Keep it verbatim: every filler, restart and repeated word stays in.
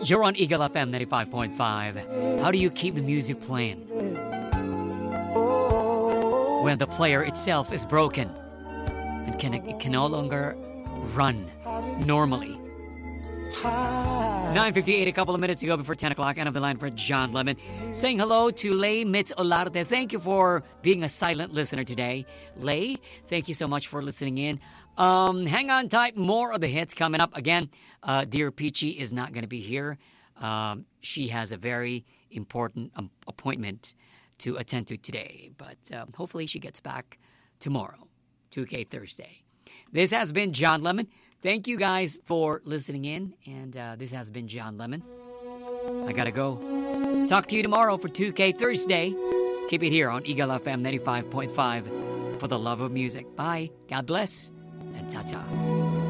You're on Eagle F M ninety-five point five. How do you keep the music playing when the player itself is broken and can, it can no longer run normally? nine fifty-eight, a couple of minutes to go before ten o'clock. End of the line for John Lemon. Saying hello to Lay Mitz Olarte. Thank you for being a silent listener today. Lay, thank you so much for listening in. Um, hang on tight. More of the hits coming up. Again, uh, Dear Peachy is not going to be here. Um, she has a very important um, appointment to attend to today. But uh, hopefully she gets back tomorrow, two K Thursday. This has been John Lemon. Thank you guys for listening in. And uh, this has been John Lemon. I gotta go. Talk to you tomorrow for two K Thursday. Keep it here on Eagle F M ninety-five point five for the love of music. Bye. God bless. And ta-ta.